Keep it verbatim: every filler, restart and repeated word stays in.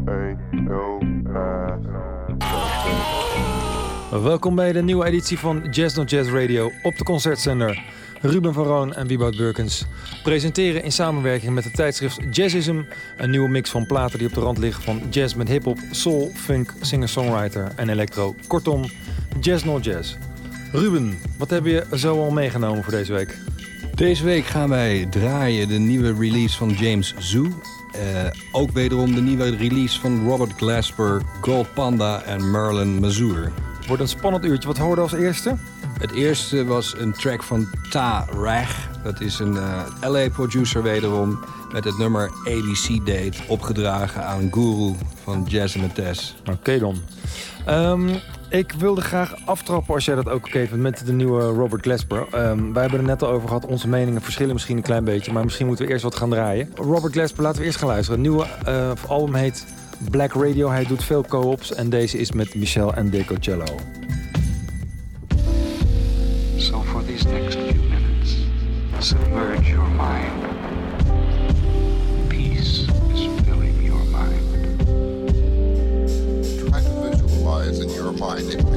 Welkom bij de nieuwe editie van Jazz Not Jazz Radio op de Concertzender. Ruben van Roon en Wieboud Burkens presenteren in samenwerking met het tijdschrift Jazzism een nieuwe mix van platen die op de rand liggen van jazz met hiphop, soul, funk, singer-songwriter en electro. Kortom, Jazz Not Jazz. Ruben, wat heb je zo al meegenomen voor deze week? Deze week gaan wij draaien de nieuwe release van James Zhu. Uh, ook wederom de nieuwe release van Robert Glasper, Gold Panda en Merlin Mazur. Wordt een spannend uurtje. Wat hoorden we als eerste? Het eerste was een track van Ta Rag. Dat is een uh, L A-producer wederom met het nummer A B C Date opgedragen aan Guru van Jazz and the Tess. Oké okay dan. Um, ik wilde graag aftrappen, als jij dat ook oké vindt, met de nieuwe Robert Glasper. Um, wij hebben er net al over gehad. Onze meningen verschillen misschien een klein beetje, maar misschien moeten we eerst wat gaan draaien. Robert Glasper, laten we eerst gaan luisteren. Het nieuwe uh, album heet Black Radio. Hij doet veel co-ops en deze is met Michel en Decocello. So for these next few minutes, submerge your mind. Peace is filling your mind. Try to visualize in your mind